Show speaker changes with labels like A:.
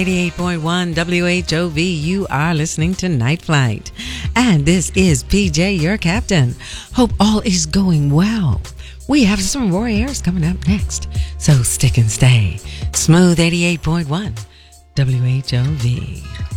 A: 88.1 WHOV, you are listening to Night Flight. And this is PJ, your captain. Hope all is going well. We have some Roy Ayers coming up next, so stick and stay. Smooth 88.1 WHOV.